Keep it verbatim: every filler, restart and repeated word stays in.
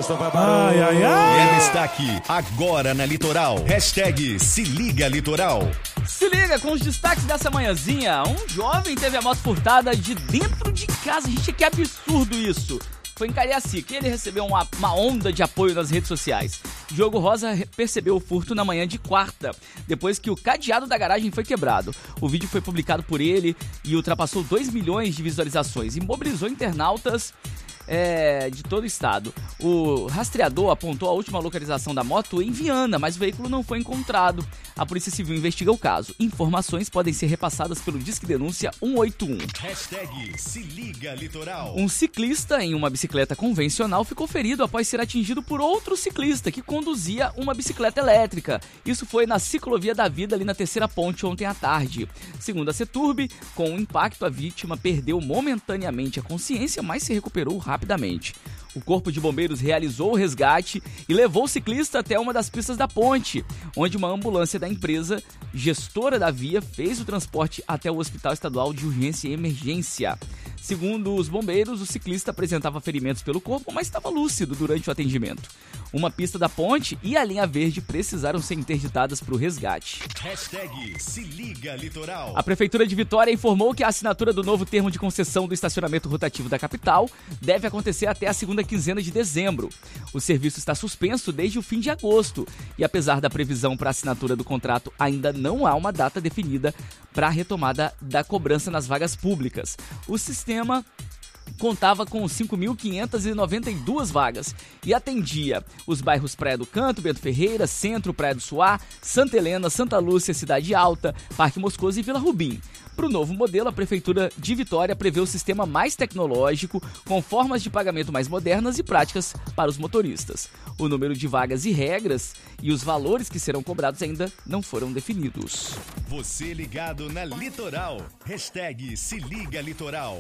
Augusto, vai para ai, ai, ai. Ela está aqui, agora na Litoral. Hashtag Se Liga Litoral. Se liga com os destaques dessa manhãzinha. Um jovem teve a moto furtada de dentro de casa. Gente, que absurdo isso. Foi em Cariacica e ele recebeu uma, uma onda de apoio nas redes sociais. Diogo Rosa percebeu o furto na manhã de quarta, depois que o cadeado da garagem foi quebrado. O vídeo foi publicado por ele e ultrapassou dois milhões de visualizações e mobilizou internautas É, de todo o estado. O rastreador apontou a última localização da moto em Viana, mas o veículo não foi encontrado. A Polícia Civil investiga o caso. Informações podem ser repassadas pelo Disque Denúncia um oito um. Hashtag Se Liga Litoral. Um ciclista em uma bicicleta convencional ficou ferido após ser atingido por outro ciclista que conduzia uma bicicleta elétrica. Isso foi na ciclovia da Vida, ali na Terceira Ponte, ontem à tarde. Segundo a Ceturb, com o impacto, a vítima perdeu momentaneamente a consciência, mas se recuperou rapidamente. O Corpo de Bombeiros realizou o resgate e levou o ciclista até uma das pistas da ponte, onde uma ambulância da empresa gestora da via fez o transporte até o Hospital Estadual de Urgência e Emergência. Segundo os bombeiros, o ciclista apresentava ferimentos pelo corpo, mas estava lúcido durante o atendimento. Uma pista da ponte e a linha verde precisaram ser interditadas para o resgate. Hashtag Se Liga Litoral. A Prefeitura de Vitória informou que a assinatura do novo termo de concessão do estacionamento rotativo da capital deve acontecer até a segunda quinzena de dezembro. O serviço está suspenso desde o fim de agosto e, apesar da previsão para a assinatura do contrato, ainda não há uma data definida para a retomada da cobrança nas vagas públicas. O sistema contava com cinco mil quinhentas e noventa e duas vagas e atendia os bairros Praia do Canto, Bento Ferreira, Centro, Praia do Suá, Santa Helena, Santa Lúcia, Cidade Alta, Parque Moscoso e Vila Rubim. Para o novo modelo, a Prefeitura de Vitória prevê o sistema mais tecnológico, com formas de pagamento mais modernas e práticas para os motoristas. O número de vagas e regras e os valores que serão cobrados ainda não foram definidos. Você ligado na Litoral. Hashtag Se Liga Litoral.